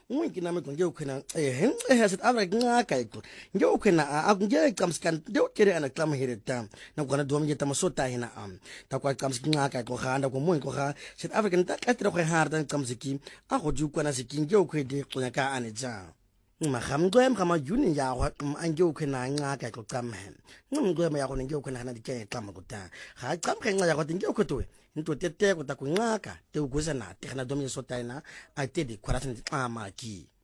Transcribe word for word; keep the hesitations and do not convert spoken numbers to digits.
Unki na meko ngeo kwena eh eh South Africa ngaka iko. Ngeo kwena akungeke kamskan ngeo kere ana klama hireta. Na kwana domi yeta masota hina am. Ta kwa kamskin ngaka ko khanda ko mo ko kha South Africa nta katra ko harda kamsiki a go ju kwana siki ngeo kwede kwana ka aneja. Mahamgwem kama juni ya wa angeo kwena ngaka ko kamhen. Ngumgwem ya ko ngeo kwena na dike klama ko ta. Ha kam khenga ya ko ngeo kwetwe. Into tete ko ta ku ngaka te uguza na te kana domi sota ina a te di kwaratan amaki.